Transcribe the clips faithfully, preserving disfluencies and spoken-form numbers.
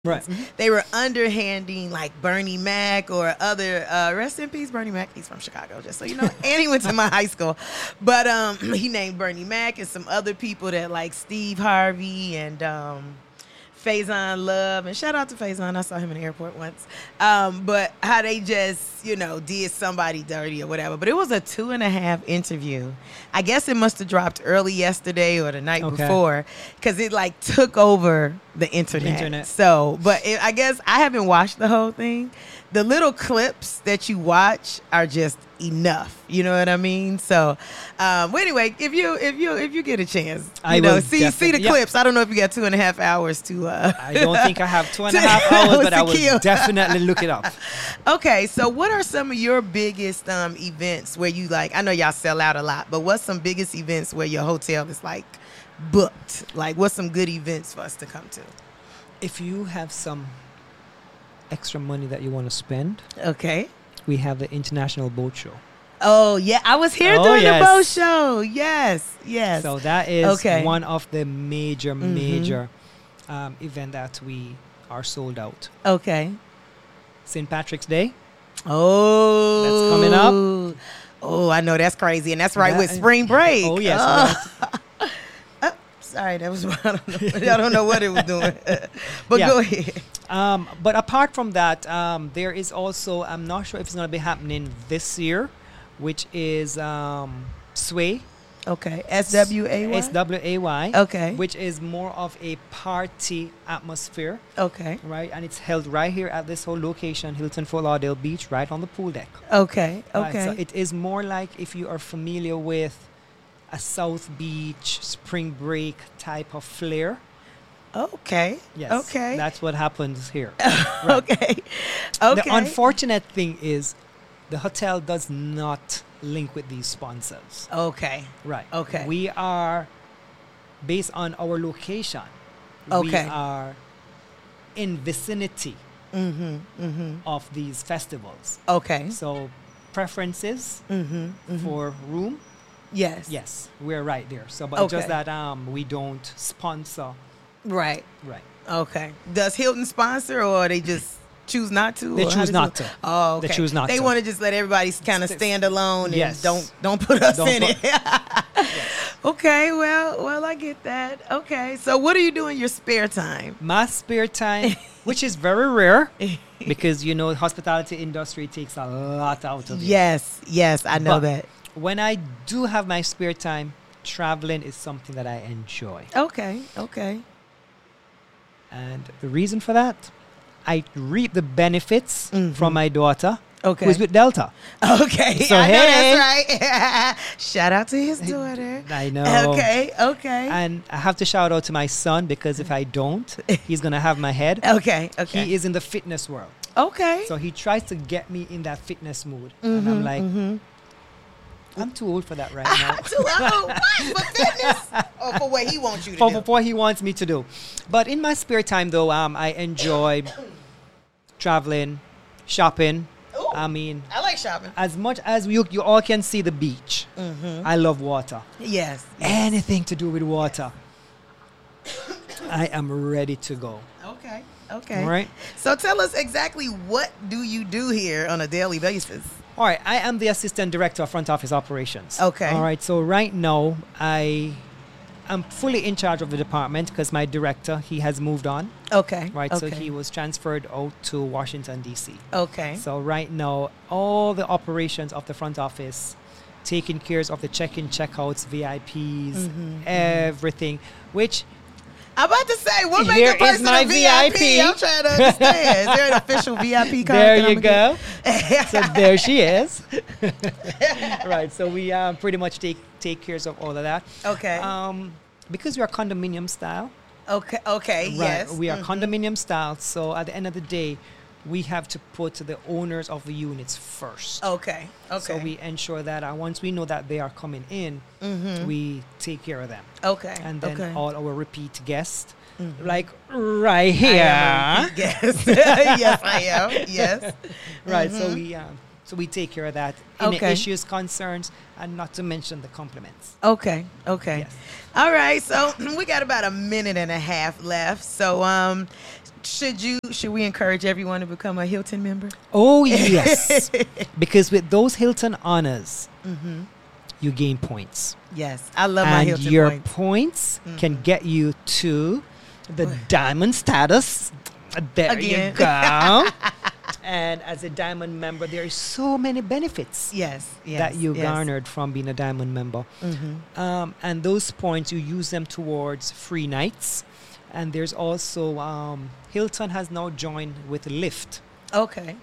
Right. Mm-hmm. They were underhanding like Bernie Mac or other, uh, rest in peace, Bernie Mac. He's from Chicago, just so you know. And he went to my high school. But um, he named Bernie Mac and some other people that like Steve Harvey and um, Faison Love. And shout out to Faison. I saw him in the airport once. Um, but how they just, you know, did somebody dirty or whatever. But it was a two and a half interview. I guess it must have dropped early yesterday or the night Okay. before because it like took over the internet. Internet. So, but it, I guess I haven't watched the whole thing. The little clips that you watch are just enough. You know what I mean? So, um, well, anyway, if you if you if you get a chance, you I know, will see see the definitely- yeah. clips. I don't know if you got two and a half hours to. Uh, I don't think I have two and a to- half hours, but I will to kill. definitely look it up. Okay, so what are some of your biggest um, events where you like? I know y'all sell out a lot, but what's some biggest events where your hotel is like booked? Like, what's some good events for us to come to? If you have some extra money that you want to spend, Okay. we have the International Boat Show. Oh yeah, I was here Oh, during yes. the boat show. Yes, yes. So that is Okay. one of the major, Mhm. major um, event that we are sold out. Okay. Saint Patrick's Day. Oh, That's coming up. Oh, I know that's crazy, and that's right That with is- spring break. Oh, yes, Oh. Oh, sorry, that was. I don't know, I don't know what it was doing, but Yeah. go ahead. Um, but apart from that, um, there is also, I'm not sure if it's going to be happening this year, which is um, Sway. Okay, S W A Y. S W A Y. Okay. Which is more of a party atmosphere, Okay. right? And it's held right here at this whole location, Hilton Fort Lauderdale Beach, right on the pool deck. Okay. Right, Okay. so it is more like if you are familiar with a South Beach spring break type of flair. okay. Yes. Okay. That's what happens here. Okay. Okay. The unfortunate thing is the hotel does not link with these sponsors. Okay. Right. Okay. We are, based on our location, we Okay. are in vicinity Mm-hmm. Mm-hmm. of these festivals. Okay. So preferences Mm-hmm. mm-hmm. for room, Yes. yes, we're right there. So, but Okay. just that um, we don't sponsor. Right. Right. Okay. Does Hilton sponsor, or they just choose not to? They or how choose does not it- to. Oh, okay. They choose not They to. want to just let everybody kind of St- stand alone Yes. and don't don't put us Don't in put- it. Okay. Well, well, I get that. Okay. So, what do you do in your spare time? My spare time, which is very rare, because you know hospitality industry takes a lot out of you. Yes. Yes, I know But that. When I do have my spare time, traveling is something that I enjoy. Okay. Okay. And the reason for that, I reap the benefits Mhm. from my daughter, Okay. who's with Delta. Okay. So, I know hey. that's right. Shout out to his daughter. I know. Okay. Okay. And I have to shout out to my son, because if I don't, he's going to have my head. Okay. Okay. He is in the fitness world. Okay. So he tries to get me in that fitness mood. And I'm Mhm, like, mhm. I'm too old for that right now. Too old. What? For fitness? Or for what he wants you to for, do? for what he wants me to do. But in my spare time, though, um, I enjoy traveling, shopping. Ooh, I mean, I like shopping. as much as you, you all can see the beach, Mm-hmm. I love water. Yes. Anything to do with water, I am ready to go. Okay. Okay. All right. So tell us exactly what do you do here on a daily basis? All right. I am the assistant director of front office operations. Okay. All right. So right now, I am fully in charge of the department because my director, he has moved on. Okay. Right. Okay. So he was transferred out to Washington, D C. Okay. So right now, all the operations of the front office, taking care of the check-in, check-outs, V I Ps, Mhm, everything, which I'm about to say, what makes Here a person is my a V I P? V I P. I'm trying to understand. Is there an official V I P card? there that you I'm go. gonna So there she is. Right. So we um, pretty much take take care of all of that. get? Okay. Um, because we are condominium style. okay. Okay. Right. Yes. We are Mhm. condominium style. So at the end of the day, we have to put the owners of the units first. Okay. Okay. So we ensure that uh, once we know that they are coming in, Mhm. we take care of them. Okay. And then okay. all our repeat guests, Mhm. like right I here. am a repeat guest. Yes, I am. Yes. Right. So Mhm. we um, so we take care of that. Any Okay. issues, concerns, and not to mention the compliments. Okay. Okay. Yes. All right. So we got about a minute and a half left. So um, should you should we encourage everyone to become a Hilton member? Oh, yes. Because with those Hilton honors, Mm-hmm. you gain points. Yes, I love my And Hilton your points. points Mhm. can get you to the diamond status. There Again. you go. And as a diamond member, there are so many benefits Yes, yes, that you yes. garnered from being a diamond member. Mm-hmm. Um, and those points, you use them towards free nights. And there's also, um, Hilton has now joined with Lyft. Okay.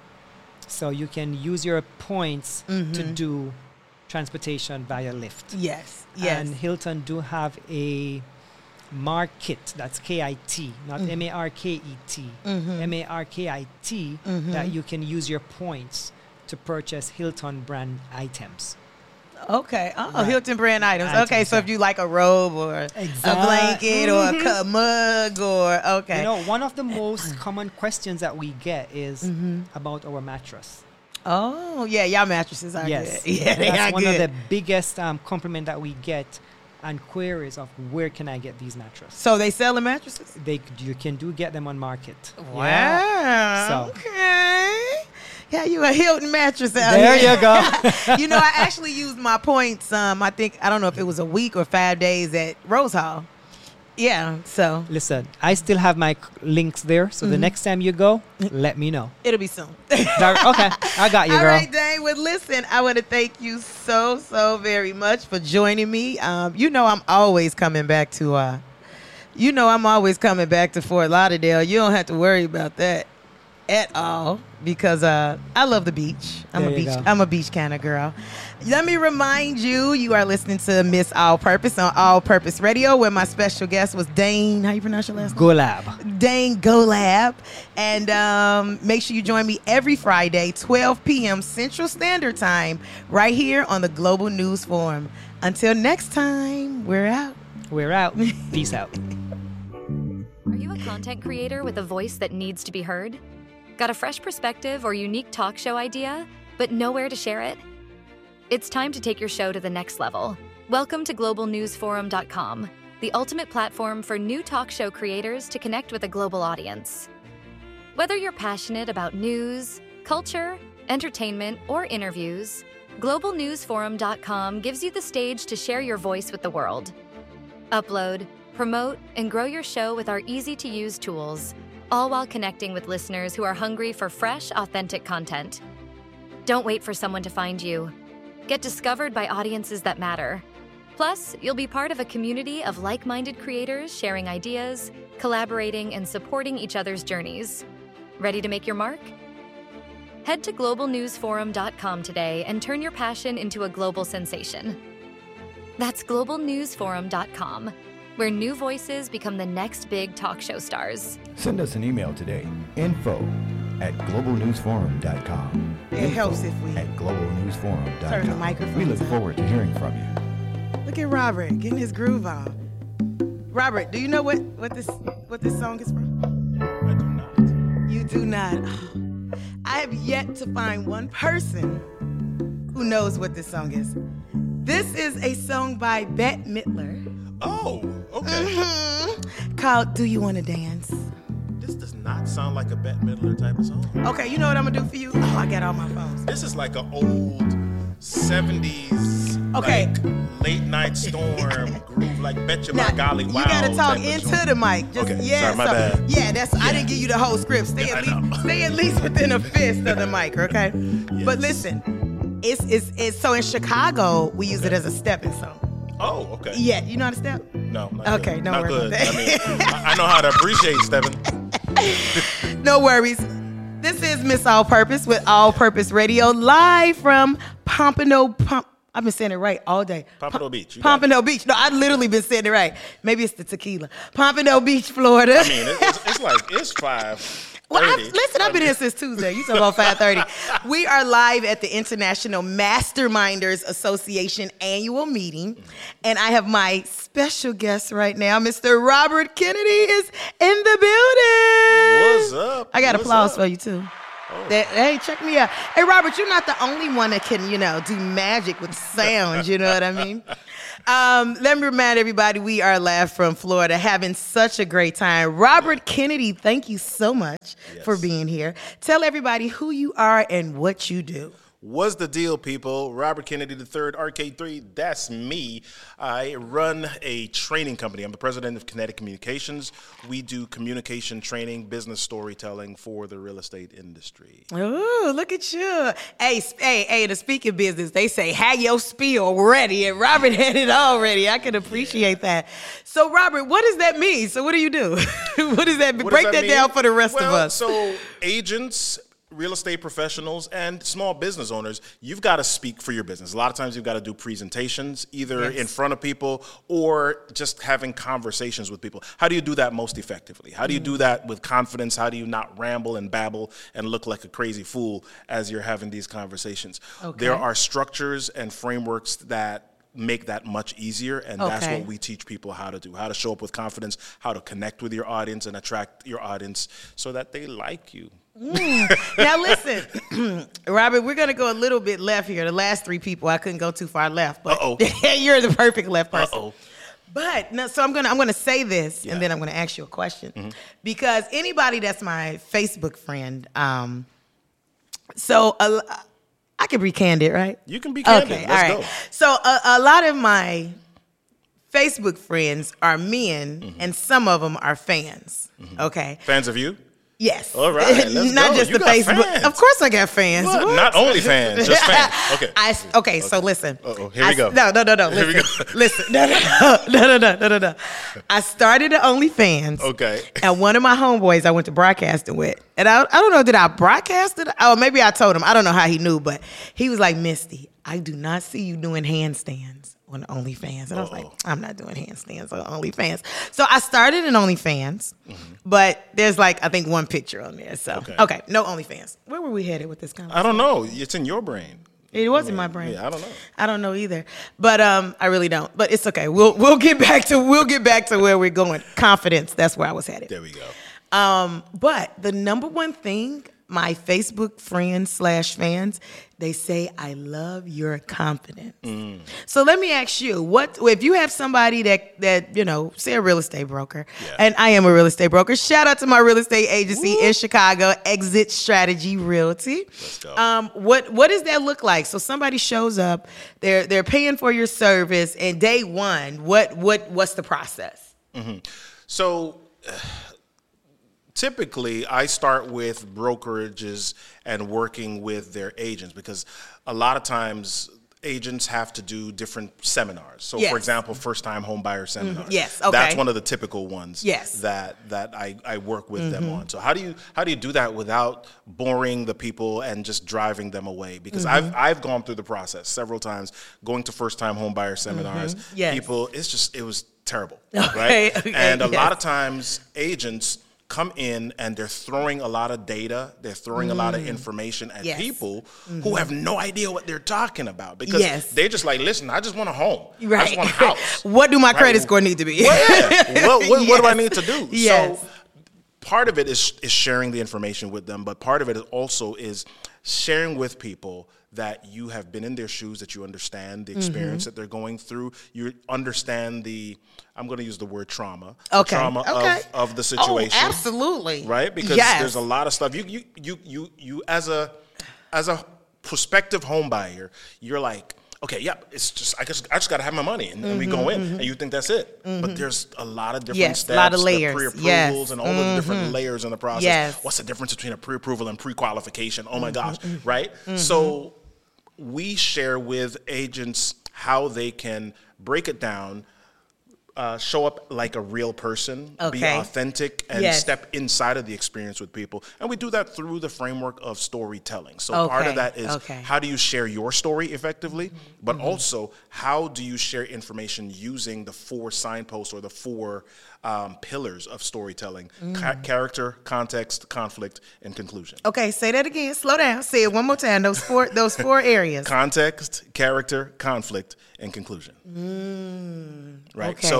So you can use your points to Mhm. do transportation via Lyft. Yes, yes. And Hilton do have a market, that's K I T, not Mhm. M A R K E T, Mhm. M A R K I T, Mhm. that you can use your points to purchase Hilton brand items. Okay. Oh, Right. Hilton brand items. Items, Okay, so yeah. if you like a robe or a Exact- blanket or a Mhm. cu- mug or okay. You know, one of the most common questions that we get is Mhm. about our mattress. Oh, yeah, y'all mattresses are Yes. good. Yeah, they That's are one good. of the biggest um, compliment that we get and queries of where can I get these mattresses. So they selling mattresses? They you can do get them on market. Wow. Yeah. So- Okay. Yeah, you a Hilton mattress out There here. you go. You know, I actually used my points. Um, I think I don't know if it was a week or five days at Rose Hall. Yeah, so Listen, I still have my c- links there, so Mm-hmm. the next time you go, let me know. it'll be soon. Dar- okay, I got you, All girl. right, Dane. Well, listen, I want to thank you so, so very much for joining me. Um, you know, I'm always coming back to, uh, you know, I'm always coming back to Fort Lauderdale. You don't have to worry about that at all because uh, I love the beach. I'm There a you beach. go. I'm a beach kind of girl. Let me remind you, you are listening to Miss All Purpose on All Purpose Radio, where my special guest was Dane. How you pronounce your last name? Go lab. Dane Golab. And um, make sure you join me every Friday, twelve p.m. Central Standard Time, right here on the Global News Forum. Until next time, we're out. We're out. Peace out. Are you a content creator with a voice that needs to be heard? Got a fresh perspective or unique talk show idea, but nowhere to share it? It's time to take your show to the next level. Welcome to global news forum dot com, the ultimate platform for new talk show creators to connect with a global audience. Whether you're passionate about news, culture, entertainment, or interviews, global news forum dot com gives you the stage to share your voice with the world. Upload, promote, and grow your show with our easy-to-use tools, all while connecting with listeners who are hungry for fresh, authentic content. Don't wait for someone to find you. Get discovered by audiences that matter. Plus, you'll be part of a community of like-minded creators sharing ideas, collaborating, and supporting each other's journeys. Ready to make your mark? Head to global news forum dot com today and turn your passion into a global sensation. That's global news forum dot com, where new voices become the next big talk show stars. Send us an email today, info at global news forum dot com. It helps if we At global news forum dot com. turn the microphone We look on. forward to hearing from you. Look at Robert getting his groove on. Robert, do you know what, what this what this song is from? I do not. You do not. I have yet to find one person who knows what this song is. This is a song by Bette Midler Oh, okay. mhm, called Do You Want to Dance? This does not sound like a Bette Midler type of song. Okay, you know what I'm gonna do for you? Oh, I got all my phones. This is like an old seventies, Okay. like late night storm groove, like Bet You Now, My Golly you Wow. gotta talk type of into joint. the mic. Just, Okay, yeah, sorry, my so- bad. Yeah, that's. I Yeah. didn't give you the whole script. Stay Yeah, at I least, know. stay at least within a fist of the mic, okay? But Yes. listen, it's it's it's so in Chicago we use it as a stepping song. Oh, okay. Yeah, you know how to step? No, not Okay, good. don't not worry good. about that. I mean, I, I know how to appreciate stepping. No worries. This is Miss All Purpose with All Purpose Radio, live from Pompano Pump. I've been saying it right all day. Pompano Pom- Beach, you got Pompano Beach. No, I've literally been saying it right. Maybe it's the tequila. Pompano Beach, Florida. I mean, it, it's, it's like it's five. Well, I've, listen, I've been here since Tuesday. You talking about five thirty. We are live at the International Masterminders Association annual meeting. And I have my special guest right now. Mister Robert Kennedy is in the building. What's up? I got What's applause up? for you, too. Oh. That, hey, check me out. Hey, Robert, you're not the only one that can, you know, do magic with sound. You know what I mean? Um, let me remind everybody we are live from Florida, having such a great time. Robert Kennedy, thank you so much Yes. for being here. Tell everybody who you are and what you do. What's the deal, people? Robert Kennedy the third, Arcade three, that's me. I run a training company. I'm the president of Kinetic Communications. We do communication training, business storytelling for the real estate industry. Oh, look at you. Hey, sp- hey, hey, the speaking business, they say, have your spiel ready, and Robert had it already. I can appreciate that. So, Robert, what does that mean? So what do you do? what does that mean? What Break does that, mean? down for the rest Well, of us. So agents, real estate professionals, and small business owners, you've got to speak for your business. A lot of times you've got to do presentations, either Yes. in front of people or just having conversations with people. How do you do that most effectively? How do you do that with confidence? How do you not ramble and babble and look like a crazy fool as you're having these conversations? Okay. There are structures and frameworks that make that much easier, and that's Okay. what we teach people how to do, how to show up with confidence, how to connect with your audience and attract your audience so that they like you. Now listen, Robert, we're gonna go a little bit left here. The last three people, I couldn't go too far left, but Uh-oh. you're the perfect left person. Uh-oh. But no, so I'm gonna I'm gonna say this, Yeah. and then I'm gonna ask you a question, because anybody that's my Facebook friend, um, so a, I can be candid, right? You can be candid. Okay, Let's all right. go. So a, a lot of my Facebook friends are men, Mm-hmm. and some of them are fans. Okay. Fans of you? Yes. All right, let's Not go. just You the got Facebook. fans. Of course, I got fans. What? What? Not only fans, just fans. Okay. I, okay, so listen. Uh-oh, here we I- go. No, no, no, no. Here we Listen. go. Listen. No, no, no, no, no, no, no, no. I started the OnlyFans. Okay. And one of my homeboys I went to broadcasting with, and I, I don't know, did I broadcast it? Oh, maybe I told him. I don't know how he knew, but he was like, Misty, I do not see you doing handstands on OnlyFans. And I was like, Uh-oh. I'm not doing handstands on OnlyFans. So I started an OnlyFans, but there's like, I think one picture on there. So, Okay. okay, no OnlyFans. Where were we headed with this conversation? I don't know. It's in your brain. It was in my brain. Yeah, I don't know. I don't know either. But um, I really don't. But it's okay. We'll we'll get back to we'll get back to where we're going. Confidence. That's where I was headed. There we go. Um, but the number one thing my Facebook friends slash fans, they say, I love your confidence. Mm. So let me ask you, what if you have somebody that that you know, say a real estate broker, Yeah. and I am a real estate broker. Shout out to my real estate agency in Chicago, Exit Strategy Realty. Let's go. Um, what what does that look like? So somebody shows up, they're they're paying for your service, and day one, what what what's the process? So typically, I start with brokerages and working with their agents because a lot of times agents have to do different seminars. So, Yes. for example, first-time home buyer seminars. Yes, okay. That's one of the typical ones. Yes. That that I, I work with them on. So how do you how do you do that without boring the people and just driving them away? Because I've I've gone through the process several times, going to first-time home buyer seminars. Yes. People, it's just it was terrible, Okay, right? okay, And a yes. lot of times agents come in and they're throwing a lot of data, they're throwing a lot of information at Yes. people who have no idea what they're talking about because Yes. they're just like, listen, I just want a home. I Right. just want a house. What do my Right. credit score need to be? Well, yeah. what, what, what do I Yes. need to do? Yes. So part of it is, is sharing the information with them, but part of it is also is sharing with people that you have been in their shoes, that you understand the experience Mm-hmm. that they're going through. You understand the, I'm going to use the word trauma, the Okay. trauma Okay. of, of the Oh, situation. absolutely. Right? Because Yes. there's a lot of stuff. You, you, you, you, you as a, as a prospective home buyer, you're like, okay, yeah, it's just I just I just gotta have my money, and, and we go in, and you think that's it. But there's a lot of different Mm-hmm. Yes, a steps, lot of the layers. pre-approvals, Yes. Mm-hmm. and all of the different layers in the process. Yes. What's the difference between a pre-approval and pre-qualification? Oh my Mm-hmm. gosh, right? So we share with agents how they can break it down. Uh, show up like a real person, be Okay. authentic, and Yes. step inside of the experience with people. And we do that through the framework of storytelling. So part Okay. of that is Okay. how do you share your story effectively, but also how do you share information using the four signposts or the four um, pillars of storytelling: Ca- character, context, conflict, and conclusion. Okay, say that again. Slow down. Say it one more time. Those four those four areas. Context, character, conflict, and conclusion. Right. Okay. So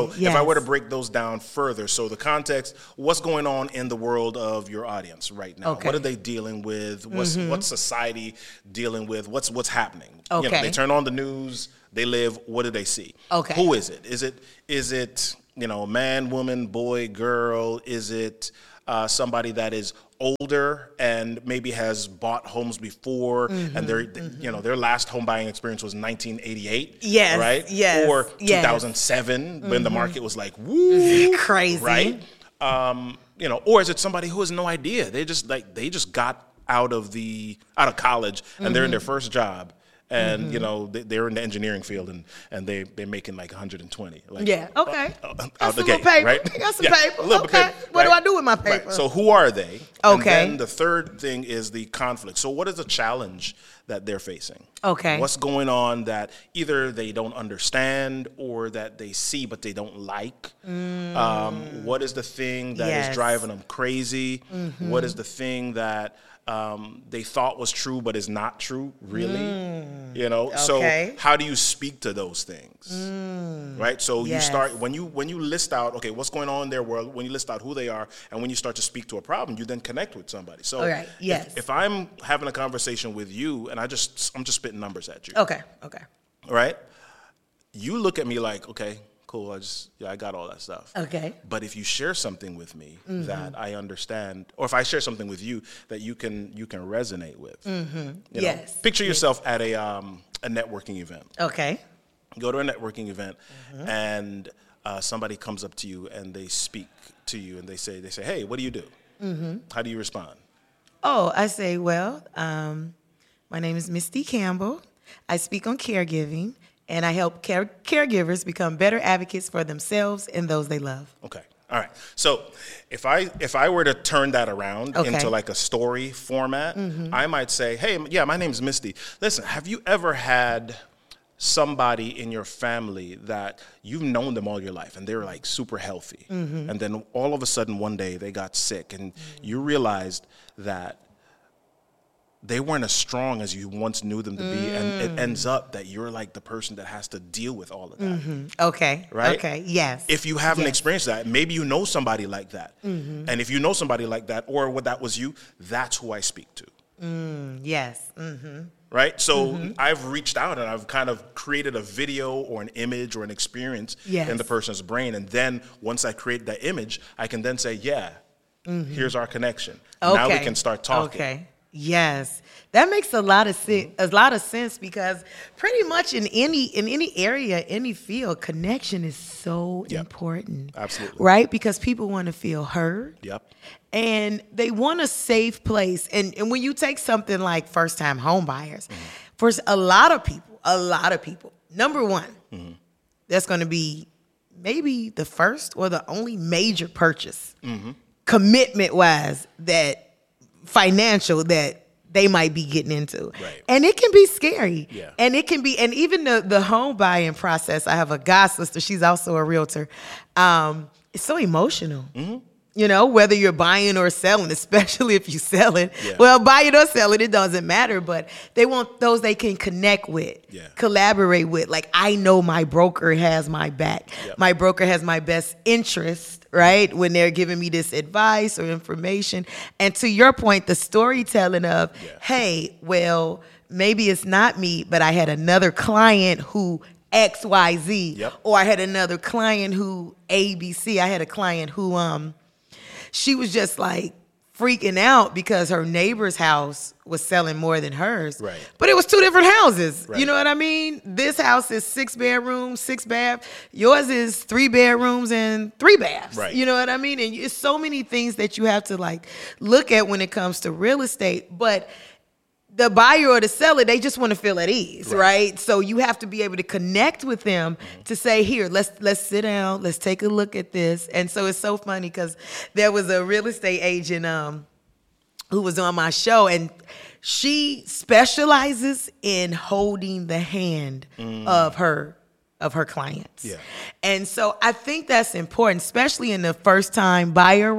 So yes. if I were to break those down further, so the context, what's going on in the world of your audience right now? Okay. What are they dealing with? What's mm-hmm. what's society dealing with? What's what's happening? Okay. You know, they turn on the news, they live, what do they see? Okay. Who is it? Is it is it, you know, man, woman, boy, girl? Is it uh, somebody that is older and maybe has bought homes before, mm-hmm, and their mm-hmm. you know their last home buying experience was nineteen eighty-eight, yes, right? Yes, or yes. two thousand seven mm-hmm. when the market was like woo, crazy, right? Um, you know, or is it somebody who has no idea? They just like they just got out of the out of college and mm-hmm. they're in their first job. And mm-hmm. you know they, they're in the engineering field, and, and they they're making like one hundred twenty. Like, yeah, okay. Uh, uh, got out the some gate, paper. right? Got some yeah, paper. A little okay. Paper, what right? do I do with my paper? Right. So who are they? Okay. And then the third thing is the conflict. So what is the challenge that they're facing? Okay. What's going on that either they don't understand or that they see but they don't like? Mm. Um, what is the thing that yes. is driving them crazy? Mm-hmm. What is the thing that Um, they thought was true, but is not true, really. Mm, you know, okay. so how do you speak to those things, mm, right? So yes. you start when you when you list out, okay, what's going on in their world. When you list out who they are, and when you start to speak to a problem, you then connect with somebody. So, all right. Yes. if, if I'm having a conversation with you, and I just I'm just spitting numbers at you, okay, okay, all right, you look at me like, okay, cool, I just, yeah, I got all that stuff. Okay. But if you share something with me mm-hmm. that I understand, or if I share something with you that you can you can resonate with, mm-hmm. you know, yes. picture yourself at a um, a networking event. Okay. Go to a networking event, mm-hmm. and uh, somebody comes up to you and they speak to you and they say they say, hey, what do you do? Mm-hmm. How do you respond? Oh, I say, well, um, my name is Misty Campbell. I speak on caregiving. And I help care- caregivers become better advocates for themselves and those they love. Okay. All right. So if I if I were to turn that around okay. into like a story format, mm-hmm. I might say, hey, yeah, my name's Misty. Listen, have you ever had somebody in your family that you've known them all your life and they're like super healthy, mm-hmm. and then all of a sudden one day they got sick and mm-hmm. you realized that they weren't as strong as you once knew them to be, mm. and it ends up that you're like the person that has to deal with all of that. Mm-hmm. Okay. Right? Okay. Yes. If you haven't yes. experienced that, maybe you know somebody like that. Mm-hmm. And if you know somebody like that, or what that was you, that's who I speak to. Mm, yes. Mm-hmm. Right? So mm-hmm. I've reached out and I've kind of created a video or an image or an experience yes. in the person's brain. And then once I create that image, I can then say, yeah, mm-hmm. here's our connection. Okay. Now we can start talking. Okay. Yes, that makes a lot of sense. A lot of sense because pretty much in any in any area, any field, connection is so yep. important. Absolutely, right? Because people want to feel heard. Yep. And they want a safe place. And and when you take something like first time home buyers, mm-hmm. for a lot of people, a lot of people, number one, mm-hmm. that's going to be maybe the first or the only major purchase, mm-hmm. commitment wise that. Financial that they might be getting into. Right. And it can be scary. Yeah. And it can be, and even the, the home buying process, I have a god sister, she's also a realtor. Um, it's so emotional. Mm-hmm. You know, whether you're buying or selling, especially if you sell it. Yeah. Well, buy it or sell it, it doesn't matter. But they want those they can connect with, yeah. collaborate with. Like, I know my broker has my back. Yep. My broker has my best interest, right? When they're giving me this advice or information. And to your point, the storytelling of, yeah. hey, well, maybe it's not me, but I had another client who X, Y, Z. Yep. Or I had another client who A, B, C. I had a client who, um, she was just like freaking out because her neighbor's house was selling more than hers. Right. But it was two different houses. Right. You know what I mean? This house is six bedrooms, six baths. Yours is three bedrooms and three baths. Right. You know what I mean? And it's so many things that you have to like look at when it comes to real estate. But the buyer or the seller, they just want to feel at ease, right? right? So you have to be able to connect with them mm-hmm. to say, here, let's let's sit down, let's take a look at this. And so it's so funny because there was a real estate agent um, who was on my show, and she specializes in holding the hand mm. of her of her clients. Yeah. And so I think that's important, especially in the first time buyer realm.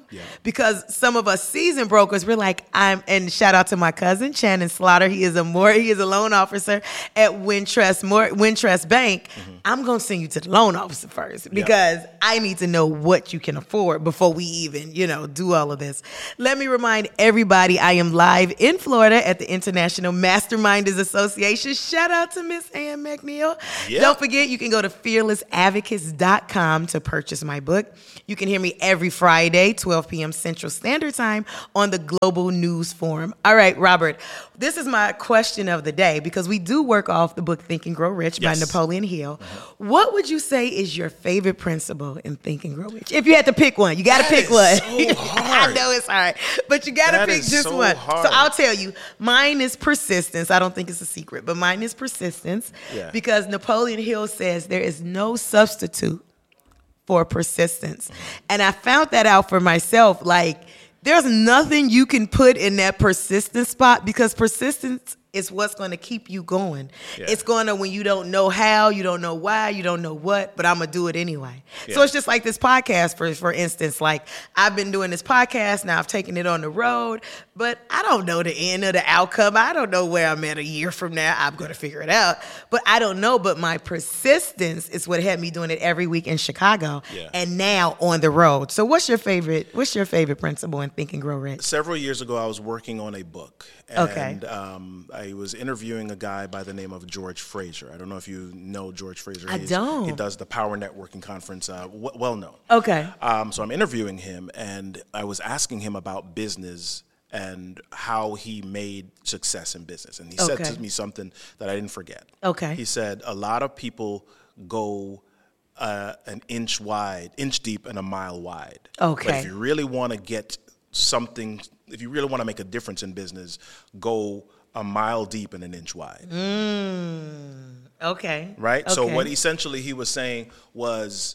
Yeah. Because some of us seasoned brokers, we're like, I'm, and shout out to my cousin, Shannon Slaughter. He is a more, he is a loan officer at Wintrust, more, Wintrust Bank. Mm-hmm. I'm going to send you to the loan officer first because yep. I need to know what you can afford before we even, you know, do all of this. Let me remind everybody I am live in Florida at the International Masterminders Association. Shout out to Miss Ann McNeil. Yep. Don't forget, you can go to fearless advocates dot com to purchase my book. You can hear me every Friday, twelve p.m. Central Standard Time on the Global News Forum. All right, Robert, this is my question of the day because we do work off the book Think and Grow Rich yes. by Napoleon Hill. Mm-hmm. What would you say is your favorite principle in Think and Grow Rich? If you had to pick one, you got to pick one. So hard. I know it's hard, but you got to pick just so one. Hard. So I'll tell you, mine is persistence. I don't think it's a secret, but mine is persistence yeah. because Napoleon Hill says there is no substitute for persistence. And I found that out for myself. Like, there's nothing you can put in that persistence spot because persistence is what's going to keep you going. Yeah. It's going to, when you don't know how, you don't know why, you don't know what, but I'm going to do it anyway. Yeah. So it's just like this podcast, for for instance. Like, I've been doing this podcast, now I've taken it on the road, but I don't know the end of the outcome. I don't know where I'm at a year from now. I'm going to figure it out. But I don't know, but my persistence is what had me doing it every week in Chicago yeah. and now on the road. So what's your favorite, what's your favorite principle in Think and Grow Rich? Several years ago, I was working on a book. And, okay. um, I was interviewing a guy by the name of George Fraser. I don't know if you know George Fraser. I He's, don't. He does the Power Networking Conference, uh, w- well known. Okay. Um, so I'm interviewing him, and I was asking him about business and how he made success in business. And he okay. said to me something that I didn't forget. Okay. He said, a lot of people go uh, an inch wide, inch deep and a mile wide. Okay. But if you really want to get something, if you really want to make a difference in business, go a mile deep and an inch wide. Mm, okay. Right? Okay. So what essentially he was saying was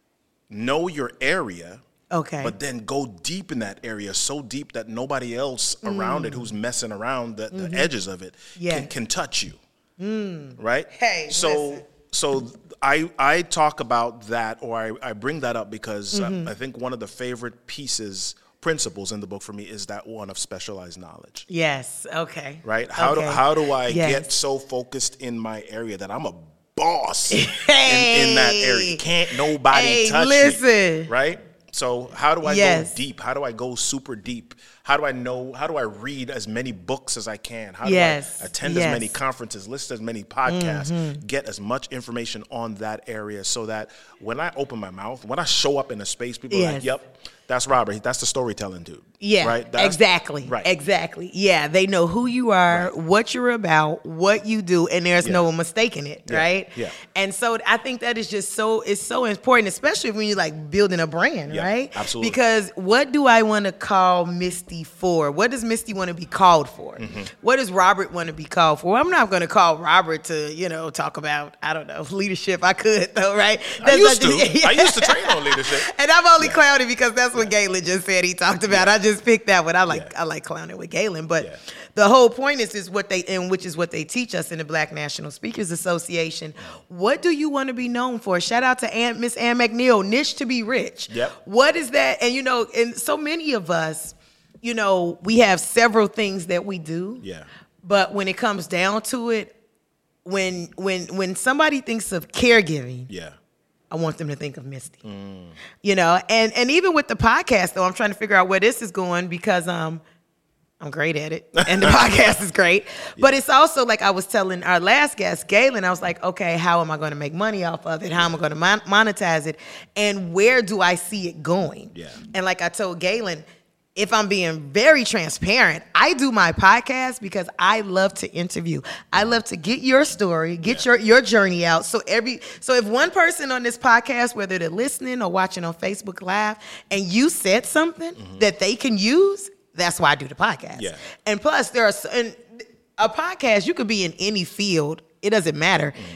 know your area, okay. but then go deep in that area, so deep that nobody else mm. around it who's messing around the, the mm-hmm. edges of it yeah. can, can touch you. Mm. Right? Hey, so listen. so I I talk about that, or I, I bring that up because mm-hmm. I, I think one of the favorite pieces principles in the book for me is that one of specialized knowledge. Yes. Okay. Right? How okay. do how do I yes. get so focused in my area that I'm a boss hey. in, in that area? Can't nobody hey, touch listen. me. Right? So how do I yes. go deep? How do I go super deep? How do I know? How do I read as many books as I can? How yes. do I attend yes. as many conferences, listen as many podcasts, mm-hmm. get as much information on that area so that when I open my mouth, when I show up in a space, people yes. are like, yep, that's Robert. That's the storytelling dude. Yeah, right? That's, exactly. Right. Exactly. Yeah, they know who you are, right. what you're about, what you do, and there's yeah. no mistaking it, yeah. right? Yeah. And so I think that is just so, it's so important, especially when you're like building a brand, yeah, right? Absolutely. Because what do I want to call Misty for? What does Misty want to be called for? Mm-hmm. What does Robert want to be called for? I'm not going to call Robert to, you know, talk about, I don't know, leadership. I could though, right? That's I used to. Yeah. I used to train on leadership. And I'm only yeah. clowning because that's what yeah. Galen just said he talked about. Yeah. I just picked that one. I like yeah. I like clowning with Galen, but yeah. the whole point is is what they and which is what they teach us in the Black National Speakers Association. What do you want to be known for? Shout out to Aunt Miss Ann McNeil, niche to be rich. Yep. What is that? And you know, and so many of us, you know, we have several things that we do. Yeah. But when it comes down to it, when when when somebody thinks of caregiving, yeah. I want them to think of Misty, mm. you know, and, and even with the podcast, though, I'm trying to figure out where this is going because um, I'm great at it and the podcast is great. Yeah. But it's also like I was telling our last guest, Galen, I was like, okay, how am I going to make money off of it? How am I going to mon- monetize it? And where do I see it going? Yeah. And like I told Galen, if I'm being very transparent, I do my podcast because I love to interview. I love to get your story, get yeah. your, your journey out. So every so if one person on this podcast, whether they're listening or watching on Facebook Live, and you said something mm-hmm. that they can use, that's why I do the podcast. Yeah. And plus, there are and a podcast, you could be in any field. It doesn't matter. Mm-hmm.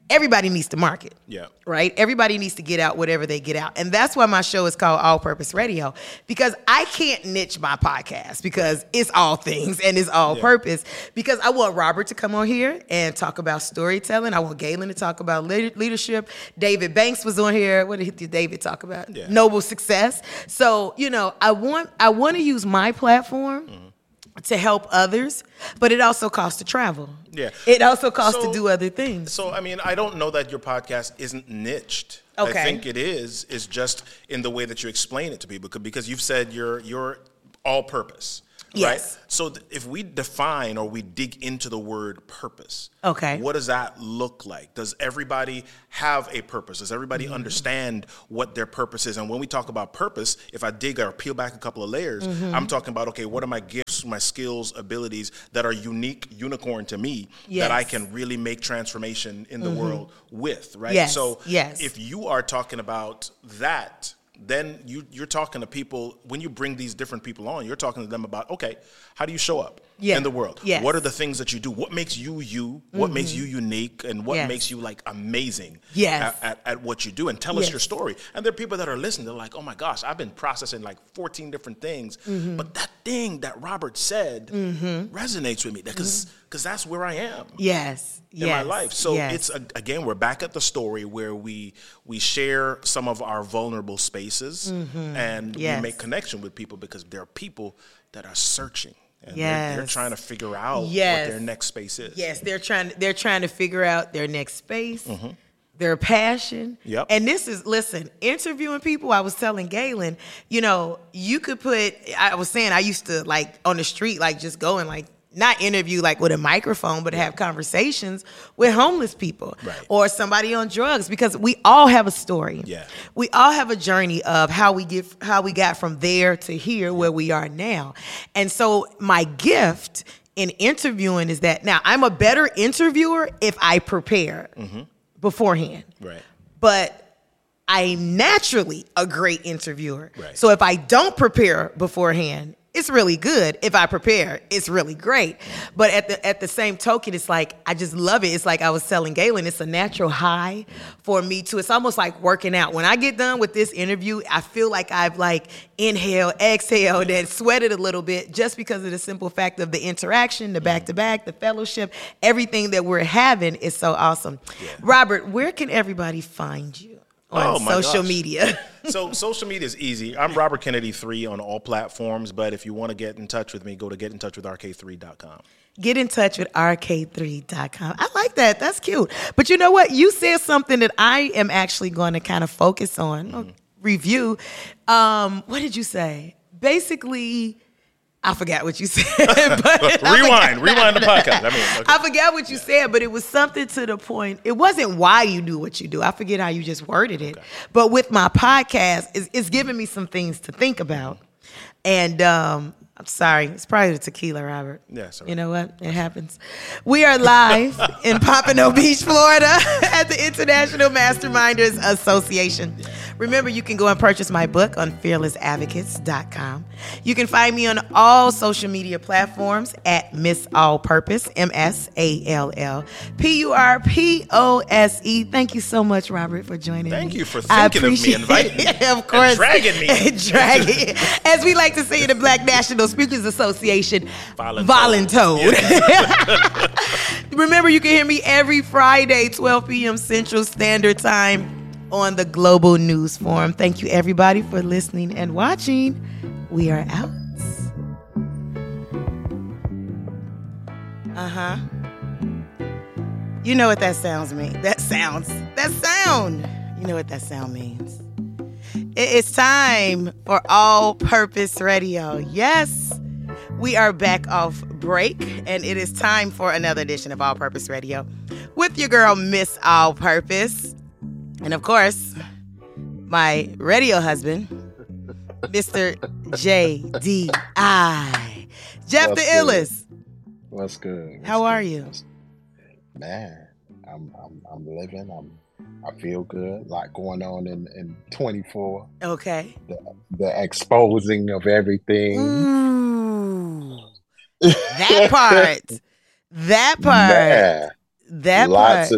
everybody needs to market. Yeah. Right? Everybody needs to get out whatever they get out. And that's why my show is called All Purpose Radio, because I can't niche my podcast because it's all things and it's all Yeah. purpose. Because I want Robert to come on here and talk about storytelling. I want Galen to talk about le- leadership. David Banks was on here. What did David talk about? Yeah. Noble success. So, you know, I want I want to use my platform Mm-hmm. to help others, but it also costs to travel. Yeah. It also costs So- to do other things. So, I mean, I don't know that your podcast isn't niched. Okay. I think it is. It's just in the way that you explain it to people, because, because you've said you're you're all purpose. Yes. Right? So th- if we define or we dig into the word purpose, Okay. what does that look like? Does everybody have a purpose? Does everybody Mm-hmm. understand what their purpose is? And when we talk about purpose, if I dig or peel back a couple of layers, Mm-hmm. I'm talking about, okay, what are my gifts, my skills, abilities that are unique, unicorn to me, Yes. that I can really make transformation in the world with, right? Yes, So yes. if you are talking about that, then you, you're talking to people, when you bring these different people on, you're talking to them about, okay, how do you show up Yeah. in the world? Yes. What are the things that you do? What makes you you? What makes you unique? And what Yes. makes you like amazing Yes. at, at, at what you do? And tell us Yes. your story. And there are people that are listening, they're like, oh my gosh, I've been processing like fourteen different things, Mm-hmm. but that thing that Robert said resonates with me, because because that's where I am Yes. in yes. my life. So yes. it's a, again, we're back at the story where we we share some of our vulnerable spaces, and Yes. we make connection with people, because there are people that are searching, and they're, they're Yes. trying to figure out Yes. what their next space is. Yes, they're trying. They're trying to figure out their next space, their passion. Yep. And this is listen, interviewing people. I was telling Galen, you know, you could put. I was saying I used to like on the street, like just go and like not interview like with a microphone, but have conversations with homeless people Right. or somebody on drugs, because we all have a story. Yeah. We all have a journey of how we get how we got from there to here where we are now. And so my gift in interviewing is that now I'm a better interviewer if I prepare beforehand. Right. But I'm naturally a great interviewer. Right. So if I don't prepare beforehand, it's really good. If I prepare, it's really great. But at the at the same token, it's like I just love it. It's like I was telling Galen, it's a natural high for me too. It's almost like working out. When I get done with this interview, I feel like I've like inhaled, exhaled, and sweated a little bit, just because of the simple fact of the interaction, the back to back, the fellowship, everything that we're having is so awesome. Robert, where can everybody find you on Oh, my social gosh. media? So social media is easy. I'm Robert Kennedy three on all platforms, but if you want to get in touch with me, go to get in touch with R K three dot com. Get in touch with R K three dot com. I like that. That's cute. But you know what? You said something that I am actually going to kind of focus on, or review. Um, what did you say? Basically, I forgot what you said. But I Rewind, forgot- rewind the podcast. I mean, okay. I forgot what you said, but it was something to the point. It wasn't why you do what you do. I forget how you just worded it. But with my podcast, it's, it's giving me some things to think about. And um, I'm sorry, it's probably the tequila, Robert. Yeah, it's all You right. know what? It happens. We are live in Pompano Beach, Florida at the International Masterminders Association. Remember, you can go and purchase my book on fearless advocates dot com. You can find me on all social media platforms at Miss All Purpose, M S A L L P U R P O S E. Thank you so much, Robert, for joining Thank me. you for I thinking of me, appreciate inviting me, it. Of and course. dragging me. Dragging. As we like to say in the Black National Speakers Association, Voluntold. voluntold. Remember, you can hear me every Friday, twelve p.m. Central Standard Time on the Global News Forum. Thank you, everybody, for listening and watching. We are out. Uh-huh. You know what that sounds mean. That sounds. That sound. You know what that sound means. It's time for All Purpose Radio. Yes, we are back off break, and it is time for another edition of All Purpose Radio with your girl, Miss All Purpose. And of course, my radio husband, Mister J D I. Jeff What's the good? Illest. What's good? What's How good? are you? Man, I'm I'm I'm living. I'm I feel good. A lot going on in, in twenty-four. Okay. The, the exposing of everything. Ooh. That part. That part. Man, That lots part. of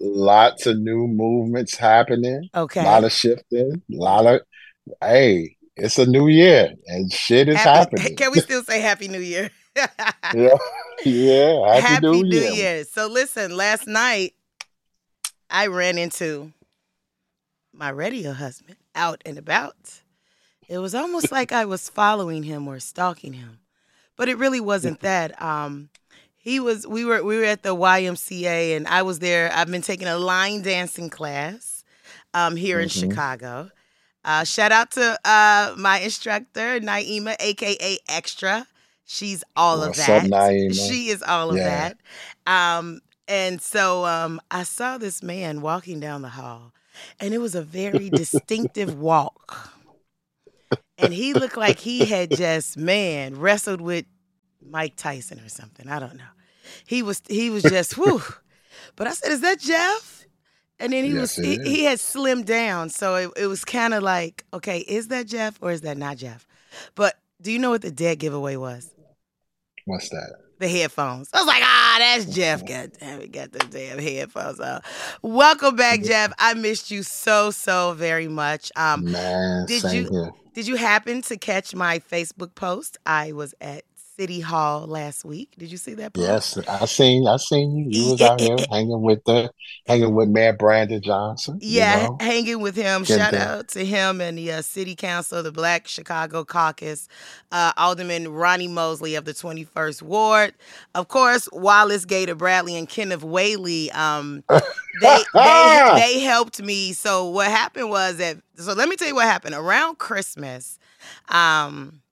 lots of new movements happening. Okay. A lot of shifting. A lot of, hey, it's a new year and shit is Happy, happening. can we still say Happy New Year? Yeah, yeah. Happy, Happy New, New Year. Year. So listen, last night I ran into my radio husband out and about. It was almost like I was following him or stalking him, but it really wasn't that. Um, he was. We were. We were at the Y M C A, and I was there. I've been taking a line dancing class um, here in Mhm. Chicago. Uh, shout out to uh, my instructor, Naima, aka Extra. She's all of What's that. up, Naima? She is all of Yeah. that. Um, and so um, I saw this man walking down the hall, and it was a very distinctive walk. And he looked like he had just, man, wrestled with Mike Tyson or something. I don't know. He was he was just, whew. But I said, is that Jeff? And then he Yes, was it he, is. he had slimmed down. So it, it was kind of like, okay, is that Jeff or is that not Jeff? But do you know what the dead giveaway was? What's that? The headphones. I was like, ah, that's Jeff. God damn it, got the damn headphones on. Welcome back, Jeff. I missed you so, so very much. Um, Man, did same you here. did you happen to catch my Facebook post? I was at City Hall last week. Did you see that post? Yes, I seen I seen you. You was out here hanging with the hanging with Mayor Brandon Johnson. Yeah, You know? hanging with him. Getting Shout to- out to him and the uh, City Council, the Black Chicago Caucus, uh, Alderman Ronnie Mosley of the twenty-first Ward. Of course, Wallace Gator Bradley and Kenneth Whaley. Um, they, they they helped me. So what happened was that. So let me tell you what happened around Christmas. Um,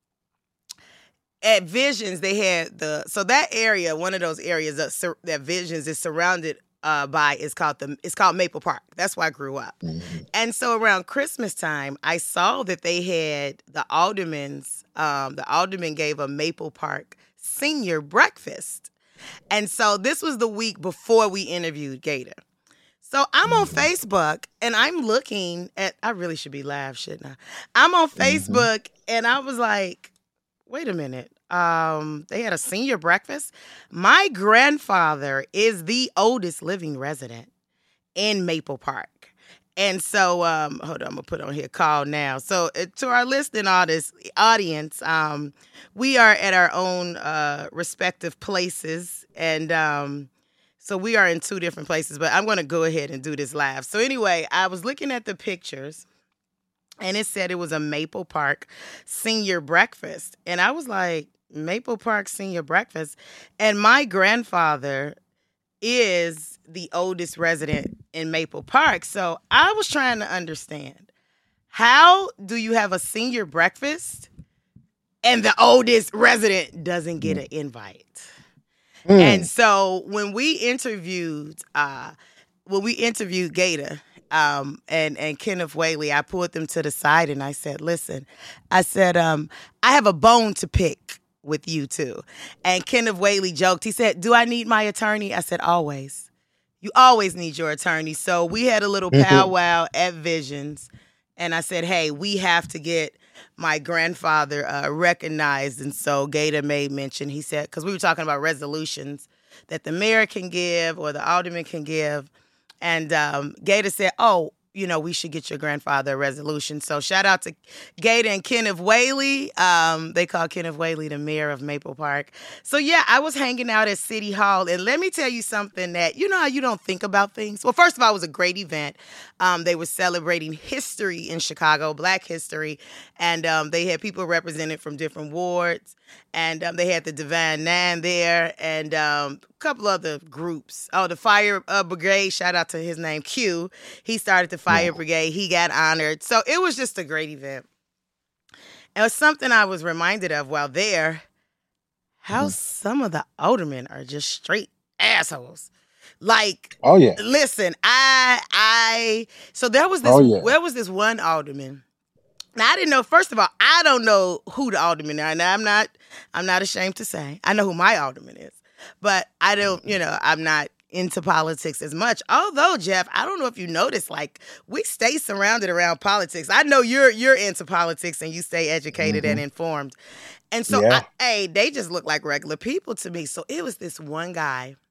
At Visions, they had the so that area, one of those areas that, sur- that Visions is surrounded uh, by is called the it's called Maple Park. That's where I grew up. Mhm. And so around Christmas time, I saw that they had the aldermen's um, the alderman gave a Maple Park senior breakfast, and so this was the week before we interviewed Gator. So I'm on Facebook and I'm looking at. I really should be live, shouldn't I? I'm on Facebook and I was like, wait a minute. Um, they had a senior breakfast. My grandfather is the oldest living resident in Maple Park. And so, um, hold on, I'm gonna put on here call now. So uh, to our listening audience, audience, um, we are at our own uh, respective places. And um, so we are in two different places, but I'm gonna go ahead and do this live. So anyway, I was looking at the pictures and it said it was a Maple Park senior breakfast. And I was like, Maple Park senior breakfast? And my grandfather is the oldest resident in Maple Park. So I was trying to understand, how do you have a senior breakfast and the oldest resident doesn't get an invite? Mm. And so when we interviewed, uh, when we interviewed Gator, Um, and, and Kenneth Whaley, I pulled them to the side and I said, listen, I said, um, I have a bone to pick with you two. And Kenneth Whaley joked. He said, do I need my attorney? I said, always. You always need your attorney. So we had a little powwow at Visions. And I said, hey, we have to get my grandfather uh, recognized. And so Gator made mention, he said, because we were talking about resolutions that the mayor can give or the alderman can give. And um, Gator said, oh, you know, we should get your grandfather a resolution. So shout out to Gator and Kenneth Whaley. Um, they call Kenneth Whaley the mayor of Maple Park. So, yeah, I was hanging out at City Hall. And let me tell you something that, you know how you don't think about things? Well, first of all, it was a great event. Um, they were celebrating history in Chicago, Black history. And um, they had people represented from different wards. And um, they had the Divine Nine there and um, a couple other groups. Oh, the Fire uh, Brigade, shout out to his name, Q. He started the Fire Yeah. Brigade. He got honored. So it was just a great event. And it was something I was reminded of while there, how Mhm. some of the aldermen are just straight assholes. Like, Oh yeah. listen, I, I, so there was this, Oh, yeah. there was this one alderman. Now I didn't know. First of all, I don't know who the aldermen are. Now I'm not, I'm not ashamed to say I know who my alderman is, but I don't. You know, I'm not into politics as much. Although Jeff, I don't know if you noticed, like we stay surrounded around politics. I know you're you're into politics and you stay educated and informed, and so Yeah. I, hey, they just look like regular people to me. So it was this one guy.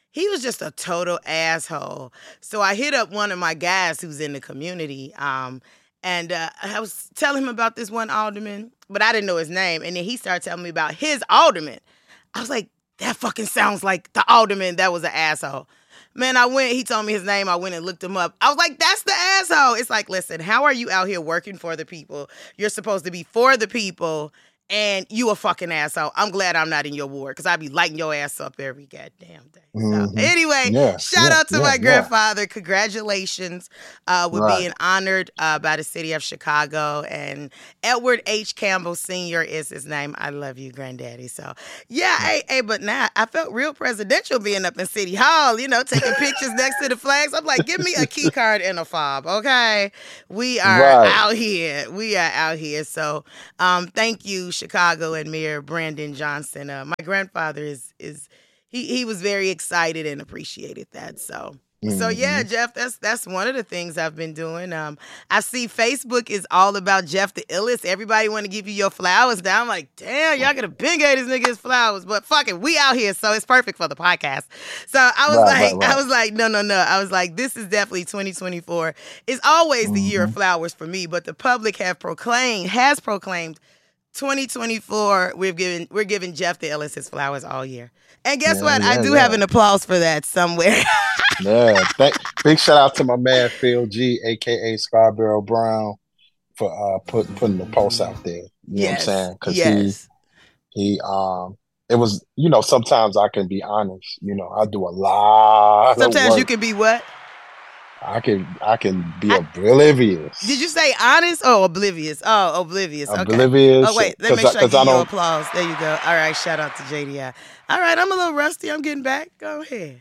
he was just a total asshole. So I hit up one of my guys who's in the community, um, and uh, I was telling him about this one alderman, but I didn't know his name. And then he started telling me about his alderman. I was like, that fucking sounds like the alderman that was an asshole. Man, I went, he told me his name. I went and looked him up. I was like, that's the asshole. It's like, listen, how are you out here working for the people? You're supposed to be for the people, and you a fucking asshole. I'm glad I'm not in your ward, because I be lighting your ass up every goddamn day. So Mhm. anyway, Yeah, shout yeah, out to yeah, my yeah. grandfather. Congratulations uh, with Right. being honored uh, by the city of Chicago. And Edward H. Campbell Senior is his name. I love you, granddaddy. So yeah, hey, hey, but now I felt real presidential being up in City Hall, you know, taking pictures next to the flags. I'm like, give me a key card and a fob, okay? We are Right. out here. We are out here. So um, thank you, Chicago and Mayor Brandon Johnson. Uh, my grandfather is is he he was very excited and appreciated that. So so yeah, Jeff, that's that's one of the things I've been doing. Um, I see Facebook is all about Jeff the Illest. Everybody want to give you your flowers now. I'm like, damn, y'all gotta big gave this nigga his flowers, but fuck it, we out here, so it's perfect for the podcast. So I was Right, like, right, right. I was like, no, no, no. I was like, this is definitely twenty twenty-four. It's always the year of flowers for me, but the public have proclaimed has proclaimed twenty twenty-four. We've given we're giving Jeff the Illest his flowers all year. And guess Yeah, what? I yeah, do yeah. have an applause for that somewhere. Yeah, thank, big shout out to my man Phil G, aka Scarborough Brown, for uh put, putting the post out there. You know Yes, what I'm saying? Because yes. he he um it was, you know, sometimes I can be honest. You know, I do a lot of Sometimes work. you can be what? I can I can be I- oblivious. Did you say honest or oblivious? Oh, oblivious. Okay. Oblivious. Oh, wait. Let me make 'cause sure I- I 'cause give I you don't- applause. There you go. All right. Shout out to J D I. All right. I'm a little rusty. I'm getting back. Go ahead.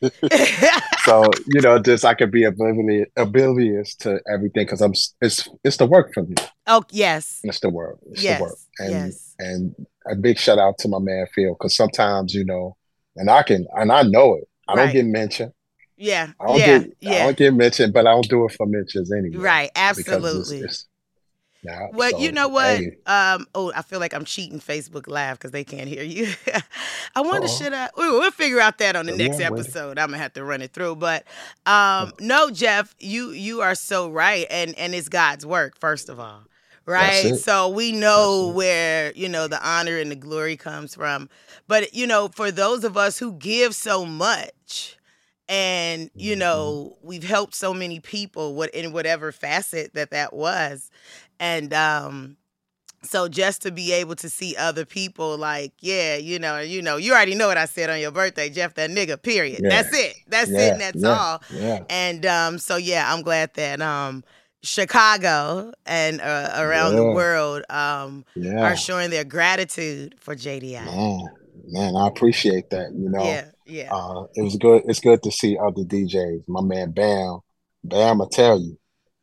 So you know, just I can be oblivious oblivious to everything because I'm s- it's it's the work for me. Oh, yes. It's the work. It's Yes, the work. And yes. and a big shout out to my man Phil, because sometimes, you know, and I can and I know it. I Right. don't get mentioned. Yeah. I don't Yeah. get I Yeah. don't get mentioned, but I don't do it for mentions anyway. Right. Because it's, Absolutely. it's nah, Well, so, you know what? hey, Um, oh, I feel like I'm cheating Facebook Live because they can't hear you. I wonder, Uh-oh. should I? Ooh, we'll figure out that on the Yeah, next wait. episode. I'm gonna have to run it through. But um, no, Jeff, you you are so right, and and it's God's work, first of all, right? it. So we know That's it. where, you know, the honor and the glory comes from. But you know, for those of us who give so much. And, you know, we've helped so many people what in whatever facet that that was. And um, so just to be able to see other people like, yeah, you know, you know, you already know what I said on your birthday, Jeff, that nigga, period. Yeah. That's it. That's it Yeah, and that's yeah, all. yeah. And um, so, yeah, I'm glad that um, Chicago and uh, around the Yeah. world um, Yeah. are showing their gratitude for J D I. Man, man, I appreciate that. You know, Yeah, yeah. uh, it was good. It's good to see other D Js. My man Bam, Bam, I tell you,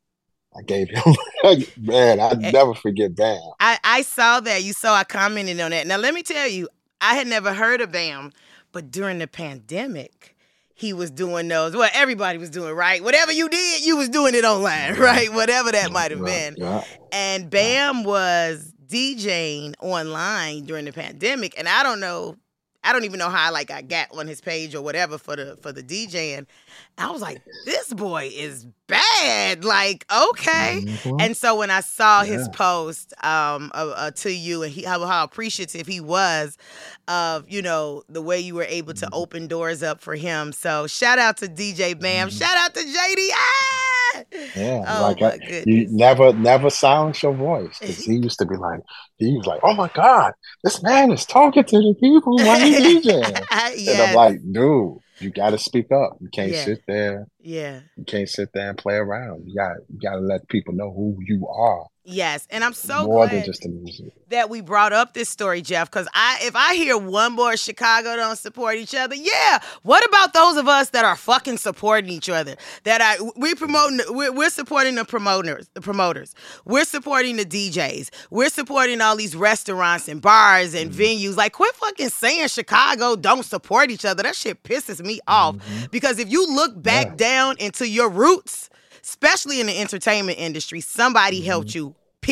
I gave him. Man, I Eh. never forget Bam. I, I saw that. You saw I commented on that. Now, let me tell you, I had never heard of Bam, but during the pandemic, he was doing those. Well, everybody was doing, right? Whatever you did, you was doing it online, right? Whatever that might have Right, been. yeah. And Bam was DJing online during the pandemic. And I don't know, I don't even know how like I got on his page or whatever for the for the DJing. I was like, this boy is bad. Like, okay. Mhm. And so when I saw his Yeah. post um, uh, uh, to you and he, how, how appreciative he was of, you know, the way you were able to open doors up for him. So shout out to D J Bam. Shout out to J D I. Yeah, Oh, like my I, you goodness. never, never silence your voice, because he used to be like, he was like, "Oh my God, this man is talking to the people while he DJing," and I'm Yes. like, "Dude, you got to speak up. You can't Yeah. sit there. Yeah. You can't sit there and play around. You got, you got to let people know who you are, Yes. And I'm so more glad than just the music." that we brought up this story, Jeff, because I if I hear one more Chicago don't support each other, yeah. What about those of us that are fucking supporting each other? That I we promoting we're, we're supporting the promoters, the promoters. We're supporting the D Js. We're supporting all these restaurants and bars and venues. Like, quit fucking saying Chicago don't support each other. That shit pisses me off. Because if you look back Yeah. down into your roots, especially in the entertainment industry, somebody helped you. Period.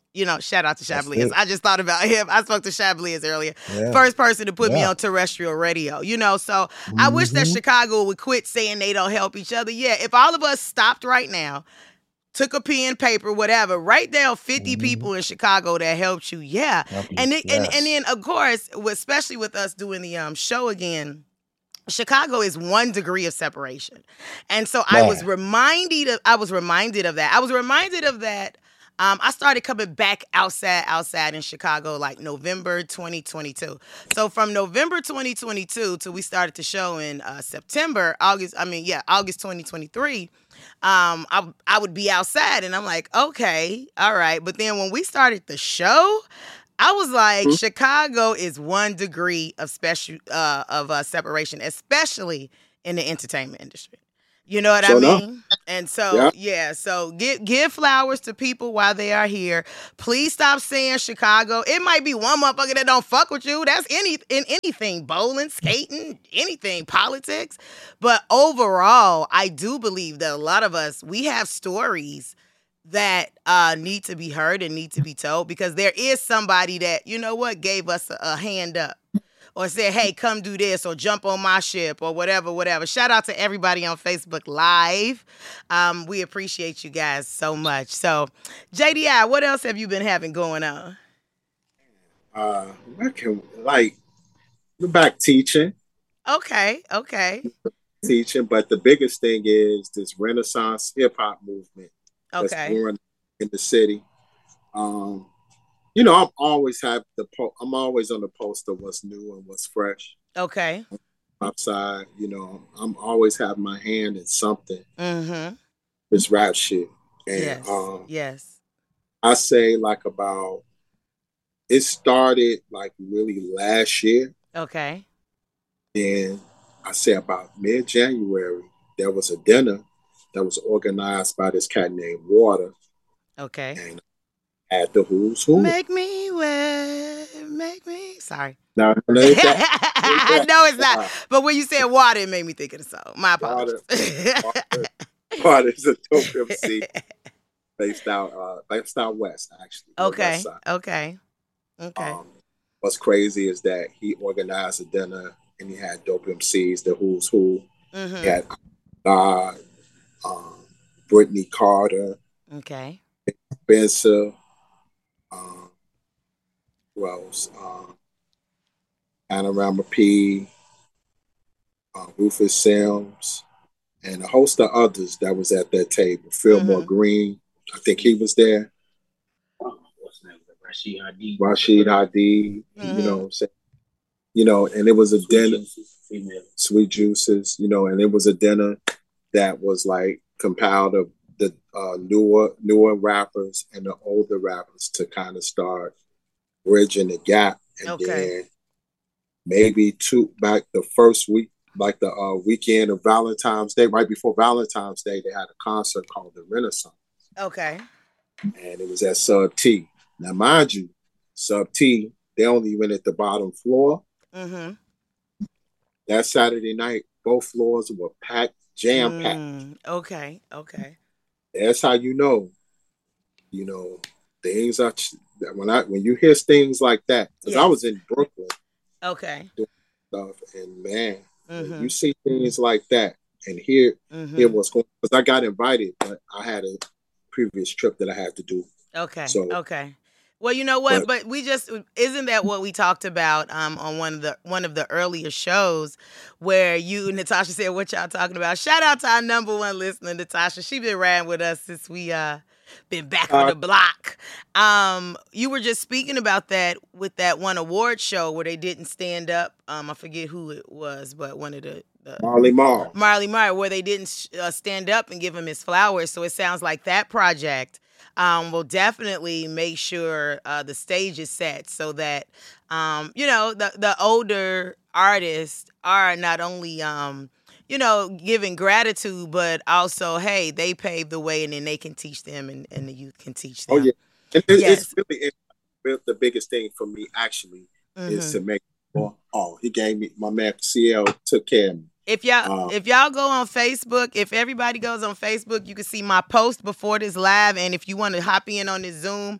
You know, shout out to That's Chablis. it. I just thought about him. I spoke to Chablis earlier. Yeah. First person to put me Yeah. on terrestrial radio, you know. So I wish that Mhm. Chicago would quit saying they don't help each other. Yeah, if all of us stopped right now, took a pen, paper, whatever, write down fifty Mhm. people in Chicago that helped you. Yeah. Help you. And, then, and, and Yes. then, of course, especially with us doing the um show again, Chicago is one degree of separation. And so I was Man. reminded of I was reminded of that. I was reminded of that. Um, I started coming back outside outside in Chicago like November twenty twenty-two. So from November twenty twenty-two till we started the show in uh, September, August, I mean, yeah, August twenty twenty-three, um, I, I would be outside and I'm like, okay, all right. But then when we started the show, I was like, Mm-hmm. Chicago is one degree of special uh, of uh, separation, especially in the entertainment industry. You know what Sure I enough. mean? And so, Yeah. yeah, so give give flowers to people while they are here. Please stop saying Chicago. It might be one motherfucker that don't fuck with you. That's any in anything, bowling, skating, anything, politics. But overall, I do believe that a lot of us, we have stories that uh, need to be heard and need to be told because there is somebody that, you know what, gave us a, a hand up. Or said, hey, come do this or jump on my ship or whatever, whatever. Shout out to everybody on Facebook Live. Um, we appreciate you guys so much. So, J D I, what else have you been having going on? Uh, I can like we're back teaching, Okay, okay, teaching, but the biggest thing is this Renaissance hip hop movement that's okay, born in the city. Um, you know, I'm always have the po- I'm always on the post of what's new and what's fresh okay. outside. You know, I'm always having my hand in something. Mm-hmm. This rap shit, and Yes, um, yes. I say like about it started like really last year. Okay, And I say about mid-January, there was a dinner that was organized by this cat named Water okay. and at the Who's Who. Make me wet, make me. Sorry. Now, no, it's that- I know it's not. Uh, But when you said water, it made me think of the song. My Water, apologies. Water, Water is a dope M C based out, uh, based out west, actually. the Okay, west side. okay, okay. Um, what's crazy is that he organized a dinner and he had dope M Cs, the Who's Who. Mm-hmm. He had God, um, Brittany Carter, Okay. Spencer, um, who else? Um, Panorama P, uh, Rufus Sims, and a host of others that was at that table. Fillmore Mhm. Green, I think he was there. What's his name? Rashid Hadid. Rashid Hadid, Mhm. you know what I'm saying? You know, and it was a dinner, Female. Sweet Juices, you know, and it was a dinner that was like compiled of the uh, newer newer rappers and the older rappers to kind of start bridging the gap. And Okay. then maybe two back the first week, like the uh, weekend of Valentine's Day, right before Valentine's Day, they had a concert called the Renaissance, Okay. and it was at Sub T. Now, mind you, Sub T, they only went at the bottom floor. Mm-hmm. That Saturday night, both floors were packed, jam packed. Mm, okay. Okay. That's how you know, you know, things are when I when you hear things like that. Because I Yes. was in Brooklyn Okay. stuff, and man, when Mm-hmm. you see things like that and hear Mm-hmm. hear what's going. Because I got invited, but I had a previous trip that I had to do. Okay. So- okay. Well, you know what? But- But we just isn't that what we talked about um on one of the one of the earlier shows where you Natasha said what y'all talking about. Shout out to our number one listener, Natasha. She been riding with us since we uh been back on Uh, the block. Um, you were just speaking about that with that one award show where they didn't stand up. Um, I forget who it was, but one of the, the Marley Marl. Marley Marl, where they didn't uh, stand up and give him his flowers. So it sounds like that project um, will definitely make sure uh, the stage is set so that, um, you know, the, the older artists are not only, um, you know, giving gratitude, but also, hey, they paved the way and then they can teach them and, and the youth can teach them. Oh yeah, and it, Yes. it's really it, the biggest thing for me actually is Mhm. to make. Well, oh, he gave me my man C L took care of me. If y'all Uh, if y'all go on Facebook, if everybody goes on Facebook, you can see my post before this live. And if you want to hop in on this Zoom,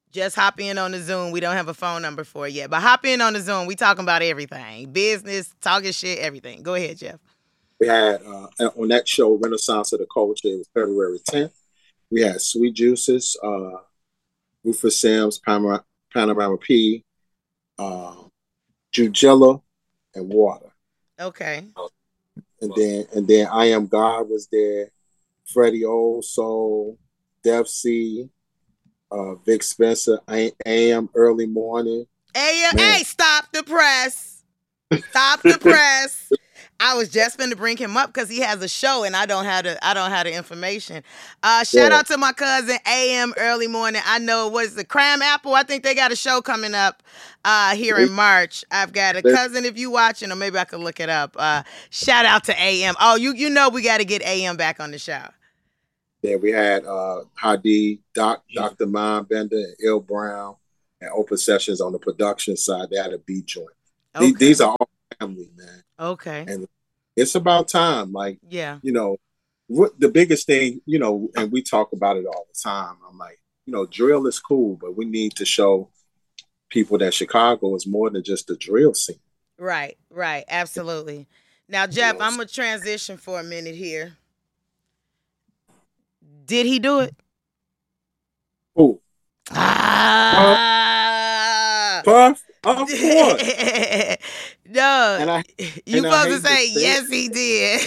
Just hop in on the Zoom. We don't have a phone number for it yet, but hop in on the Zoom. We talking about everything, business, talking shit, everything. Go ahead, Jeff. We had uh, on that show, Renaissance of the Culture. It was February tenth. We had Sweet Juices, uh, Rufus Sims, Panorama, Panorama P, uh, Jujilla, and Water. Okay. And then and then I Am God was there. Freddie Old Soul, Def C, uh, Vic Spencer, A M Early Morning. Hey, hey, stop the press. Stop the press. I was just going to bring him up because he has a show and I don't have the I don't have the information. Uh, shout Yeah. out to my cousin A M Early Morning. I know what is the Cram Apple. I think they got a show coming up uh, here in March. I've got a cousin if you watching, or maybe I could look it up. Uh, shout out to A M. Oh, you you know we got to get A M back on the show. Yeah, we had uh, Hadi, Doc, Doctor Mindbender, and Il Brown, and Open Sessions on the production side. They had a beat joint. Okay. These, these are all family, man. Okay. And it's about time. Like, Yeah. you know, what the biggest thing, you know, and we talk about it all the time. I'm like, you know, drill is cool, but we need to show people that Chicago is more than just the drill scene. Right, right. Absolutely. Now, Jeff, I'm going to transition for a minute here. Did he do it? Who? Ah. Puff? Of course. No, And I, you and I supposed to hate to say, say yes, it. he did.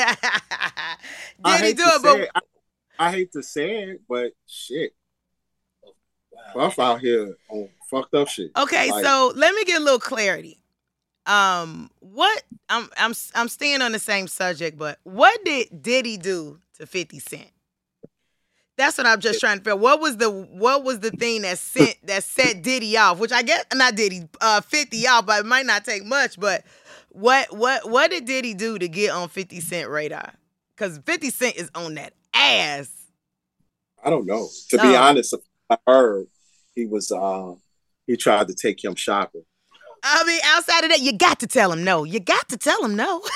I Did he hate do to it? say But it. I, I hate to say it, but shit. Puff out here on fucked up shit. okay, Like, so let me get a little clarity. Um, what I'm I'm I'm staying on the same subject, but what did Diddy do to fifty Cent? That's what I'm just trying to figure. What was the what was the thing that sent that set Diddy off? Which I guess not Diddy, uh, fifty off, but it might not take much. But what what what did Diddy do to get on fifty Cent radar? Because fifty Cent is on that ass. I don't know. To be Oh. honest, I heard he was uh, he tried to take him shopping. I mean, outside of that, you got to tell him no. You got to tell him no.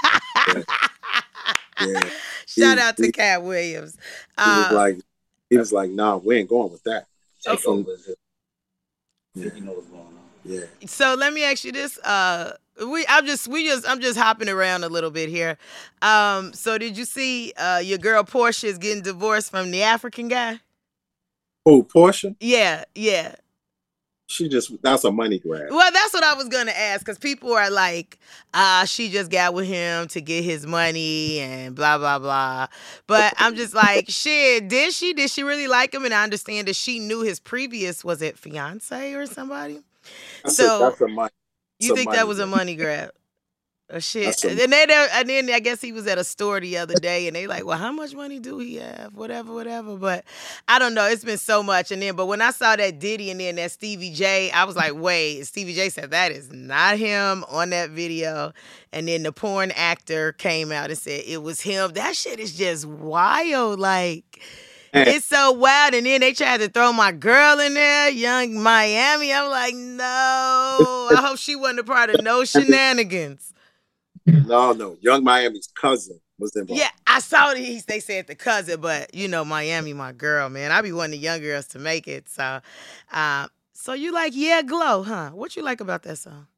Yeah. Shout He- out to he- Cat Williams. He was Uh, like, he was like, nah, we ain't going with that. Take From- over. Yeah. You know what's going on. Yeah. So let me ask you this. Uh, we I'm just we just I'm just hopping around a little bit here. Um, so did you see uh, your girl Portia is getting divorced from the African guy? Oh, Portia? Yeah, yeah. She just, that's a money grab. Well, that's what I was gonna ask, because people are like, ah, she just got with him to get his money and blah blah blah. But I'm just like, shit, did she? Did she really like him? And I understand that she knew his previous, was it fiance or somebody? That's So, a, that's a money. You It's a think money that was a grab. money grab? Oh, shit. That's a- And then, they, and then I guess he was at a store the other day and they like, well, how much money do he have? Whatever, whatever. But I don't know. It's been so much. And then, but when I saw that Diddy and then that Stevie J, I was like, wait, Stevie J said that is not him on that video. And then the porn actor came out and said it was him. That shit is just wild. Like, it's so wild. And then they tried to throw my girl in there, Young Miami. I'm like, no. I hope she wasn't a part of no shenanigans. No, no. Young Miami's cousin was involved. Yeah, I saw these. They said the cousin, but you know, Miami, my girl, man. I be one of the young girls to make it. So, uh, so you like, yeah, Glow, huh? What you like about that song?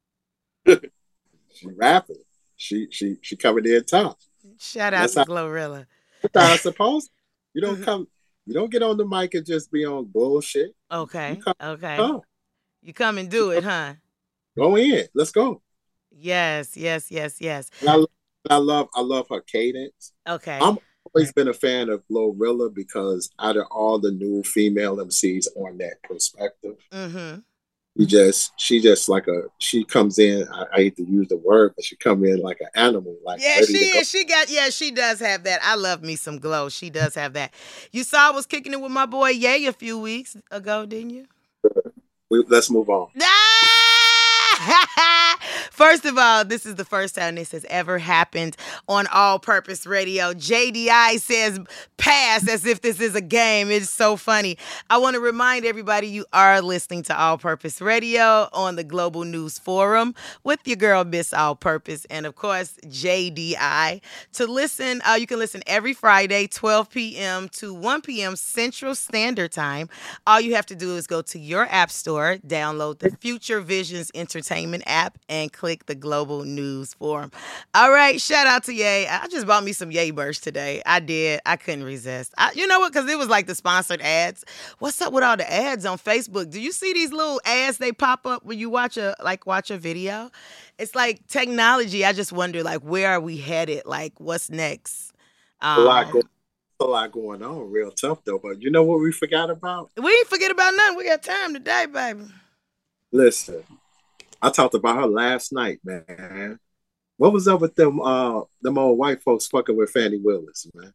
She rapping. She she she covered in top. Shout out That's to how- Glorilla. That's how it's supposed to. You don't come, you don't get on the mic and just be on bullshit. Okay, You come- okay. Come, You come and do it, huh? go in. Let's go. Yes, yes, yes, yes. And I, I love I love her cadence. Okay. I'm always been a fan of Glorilla because out of all the new female M Cs on that perspective, Mm-hmm. she just she just like a she comes in. I, I hate to use the word, but she come in like an animal, like Yeah, ready she to go. is. She got, yeah, she does have that. I love me some Glow. She does have that. You saw I was kicking it with my boy Ye a few weeks ago, didn't you? We, let's move on. Ah! First of all, this is the first time this has ever happened on All Purpose Radio. J D I says pass as if this is a game. It's so funny. I want to remind everybody you are listening to All Purpose Radio on the Global News Forum with your girl, Miss All Purpose, and of course, J D I. To listen, uh, you can listen every Friday, twelve p.m. to one p.m. Central Standard Time. All you have to do is go to your app store, download the Future Visions Entertainment app, and click the Global News Forum. All right, shout out to Ye. I just bought me some Ye merch today. I did. I couldn't resist. I, you know what? Because it was like the sponsored ads. What's up with all the ads on Facebook? Do you see these little ads they pop up when you watch a like watch a video? It's like technology. I just wonder, like, where are we headed? Like, what's next? Um, a lot going, a lot going on. Real tough though. But you know what we forgot about? We ain't forget about nothing. We got time today, baby. Listen, I talked about her last night, man. What was up with them uh them old white folks fucking with Fannie Willis, man?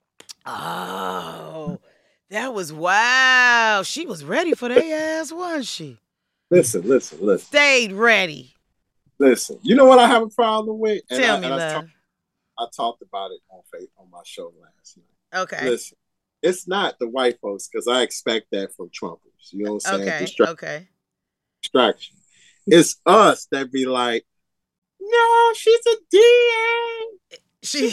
Oh, that was wow. She was ready for their ass, wasn't she? Listen, listen, listen. Stayed ready. Listen, you know what I have a problem with? And Tell I, me, and I love. talk- I talked about it on faith on my show last night. Okay. Listen, it's not the white folks because I expect that from Trumpers. You know what I'm saying? Okay. Distra- Okay. Distraction. It's us that be like, no, she's a D A. She.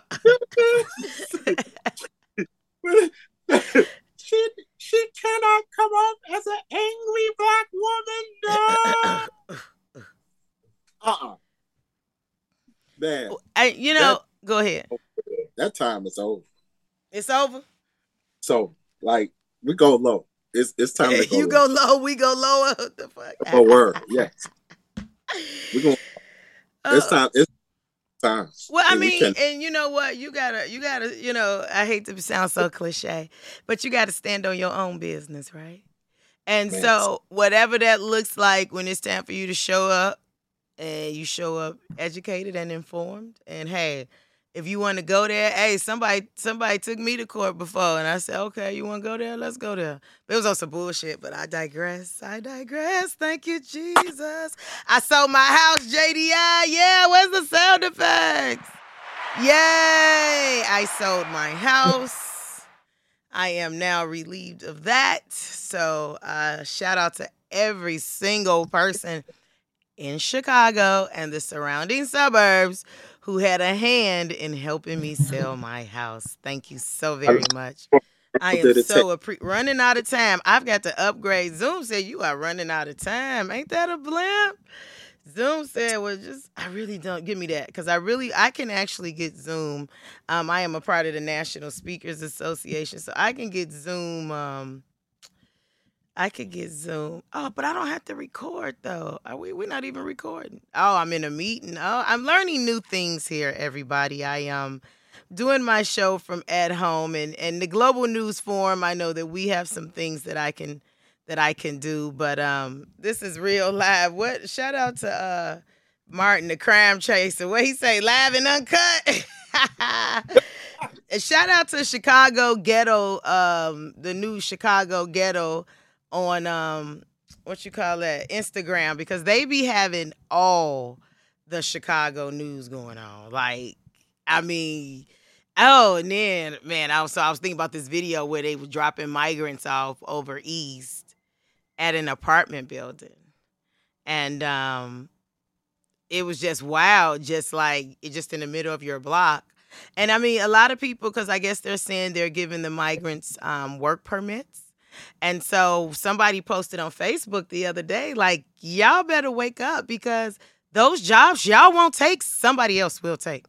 she she cannot come off as an angry black woman. No. uh-uh. Man. I, you know, that, go ahead. That time is over. It's over. So, like, we go low. It's it's time to go you low. go low, we go lower. What the fuck? Oh, word, yes. We go. It's time. It's time. Well, I and mean, can, and you know what? You gotta, you gotta, you know, I hate to sound so cliche, but you gotta stand on your own business, right? And man, so whatever that looks like when it's time for you to show up, and you show up educated and informed, and hey, if you want to go there, hey, somebody somebody took me to court before, and I said, okay, you want to go there? Let's go there. But it was on some bullshit, but I digress. I digress. Thank you, Jesus. I sold my house, J D I. Yeah, where's the sound effects? Yay! I sold my house. I am now relieved of that. So uh, shout out to every single person in Chicago and the surrounding suburbs who had a hand in helping me sell my house. Thank you so very much. I am so appre- running out of time. I've got to upgrade. Zoom said you are running out of time. Ain't that a blimp? Zoom said, well, just, I really don't, give me that. Because I really, I can actually get Zoom. Um, I am a part of the National Speakers Association. So I can get Zoom, um, I could get Zoom. Oh, but I don't have to record, though. Are we, we're not even recording. Oh, I'm in a meeting. Oh, I'm learning new things here, everybody. I am um, doing my show from at home. And, and the Global News Forum, I know that we have some things that I can that I can do. But um, this is real live. What? Shout out to uh, Martin, the crime chaser. What he say? Live and uncut? And shout out to Chicago Ghetto, um, the new Chicago Ghetto on um what you call that, Instagram, because they be having all the Chicago news going on. Like, I mean, oh, and then man, I was so I was thinking about this video where they were dropping migrants off over east at an apartment building, and um it was just wild, just like it just in the middle of your block. And I mean, a lot of people, because I guess they're saying they're giving the migrants um work permits. And so somebody posted on Facebook the other day, like, y'all better wake up because those jobs y'all won't take, somebody else will take.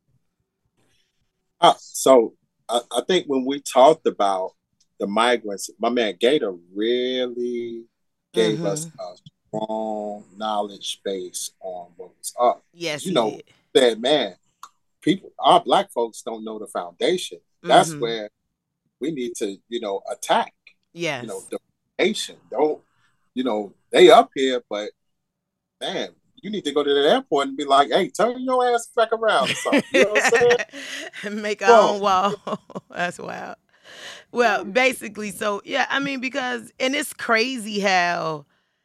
Uh, so I, I think when we talked about the migrants, my man Gator really gave mm-hmm. us a strong knowledge base on what was up. Yes, you he know, did. That man, people, our black folks don't know the foundation. That's mm-hmm. where we need to, you know, attack. Yes. You know, the nation. Don't, you know, they up here, but man, you need to go to the airport and be like, hey, turn your ass back around or something. You know what I'm saying? Make our Whoa. own wall. That's wild. Well, basically, so yeah, I mean, because, and it's crazy how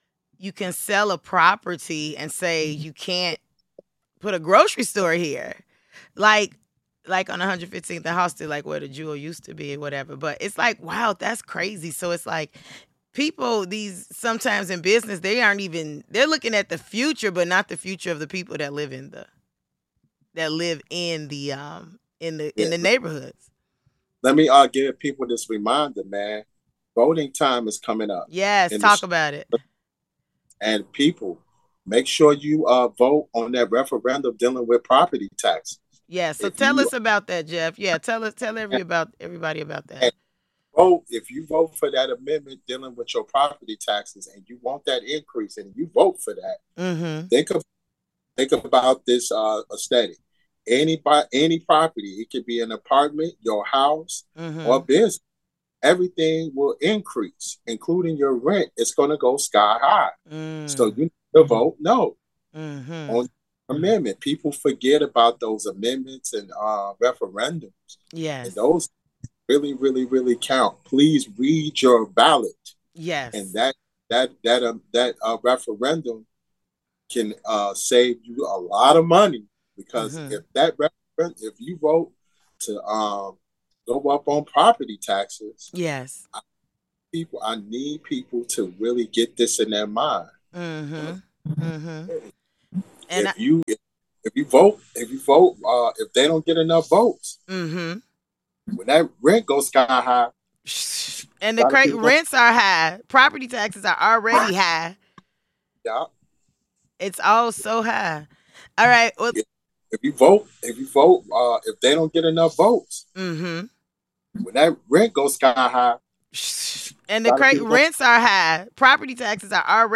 you can sell a property and say you can't put a grocery store here. Like, like on one hundred fifteenth and House, like where the Jewel used to be or whatever. But it's like, wow, that's crazy. So it's like people, these sometimes in business, they aren't even, they're looking at the future, but not the future of the people that live in the, that live in the, um, in the, in the neighborhoods. Let me uh, give people this reminder, man. Voting time is coming up. Yes, talk about it. And people, make sure you uh, vote on that referendum dealing with property taxes. Yeah, so If tell you- us about that, Jeff. Yeah, tell us, tell every about everybody about that. And vote if you vote for that amendment dealing with your property taxes, and you want that increase, and you vote for that. Mm-hmm. Think of think about this uh, aesthetic. Any any property, it could be an apartment, your house, Mm-hmm. or business. Everything will increase, including your rent. It's going to go sky high. Mm. So you need to vote no Mm-hmm. on the amendment. People forget about those amendments and uh, referendums. Yes. And those really, really, really count. Please read your ballot. Yes. And that that that um, that uh, referendum can uh, save you a lot of money, because Mhm. if that referendum, if you vote to um, go up on property taxes, Yes. people, I need people to really get this in their mind. Mm-hmm. Mm-hmm. And if you if, if you vote, if you vote, uh, if they don't get enough votes, I, mm-hmm. when that rent goes sky high, And the lot of cra- people- rents are high. Property taxes are already high. yeah. It's all so high. All right. Well, If you vote, if you vote, uh, if they don't get enough votes, mm-hmm. when that rent goes sky high, And the lot of cra- people- rents are high. Property taxes are already